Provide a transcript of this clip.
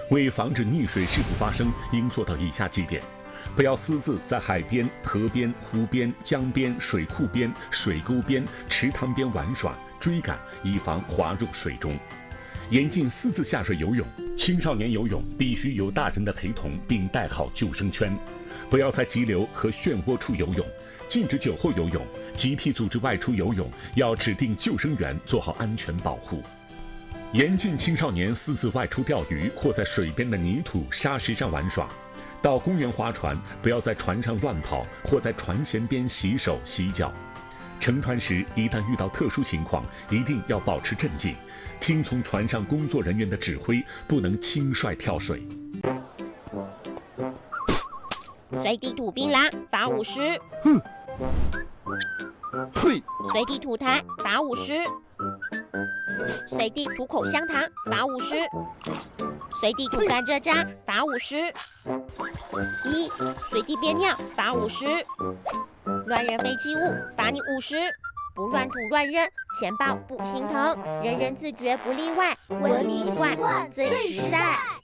为防止溺水事故发生，应做到以下几点：不要私自在海边、河边、湖边、江边、水库边、水沟边、池塘边玩耍、追赶，以防滑入水中。严禁私自下水游泳，青少年游泳必须有大人的陪同，并带好救生圈。不要在急流和漩涡处游泳，禁止酒后游泳。集体组织外出游泳，要指定救生员做好安全保护。严禁青少年私自外出钓鱼或在水边的泥土、沙石上玩耍。到公园划船，不要在船上乱跑或在船舷边洗手洗脚。乘船时，一旦遇到特殊情况，一定要保持镇静，听从船上工作人员的指挥，不能轻率跳水。 随地吐槟榔，罚50。 嘿， 随地吐痰，罚50。随地吐口香糖，罚50。随地吐甘蔗渣，罚50。随地憋尿，罚50。乱扔废弃物，罚你50。不乱吐乱扔，钱包不心疼。人人自觉不例外，文明习惯最实在。